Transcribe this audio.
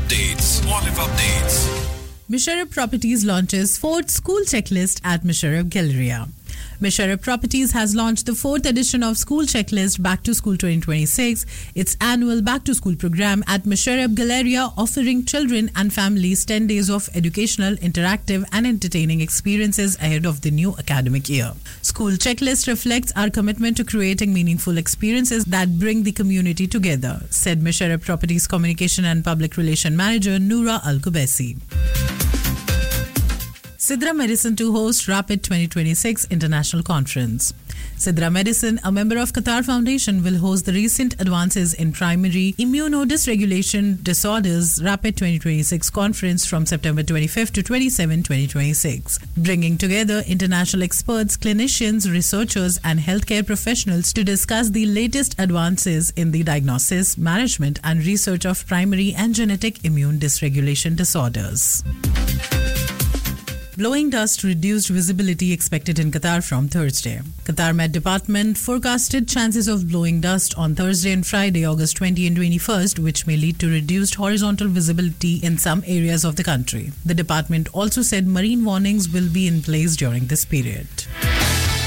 updates. Musharraf Properties launches 4th school checklist at Musharraf Galleria. Musharraf Properties has launched the 4th edition of School Checklist Back to School 2026, its annual Back to School program at Musharraf Galleria, offering children and families 10 days of educational, interactive and entertaining experiences ahead of the new academic year. School Checklist reflects our commitment to creating meaningful experiences that bring the community together, said Musharraf Properties Communication and Public Relation Manager Noura Al-Kubaisi. Sidra Medicine to host Rapid 2026 International Conference. Sidra Medicine, a member of Qatar Foundation, will host the Recent Advances in Primary Immunodysregulation Disorders Rapid 2026 Conference from September 25th to 27, 2026, bringing together international experts, clinicians, researchers and healthcare professionals to discuss the latest advances in the diagnosis, management and research of primary and genetic immune dysregulation disorders. Blowing dust reduced visibility expected in Qatar from Thursday. Qatar Met Department forecasted chances of blowing dust on Thursday and Friday, August 20 and 21st, which may lead to reduced horizontal visibility in some areas of the country. The department also said marine warnings will be in place during this period.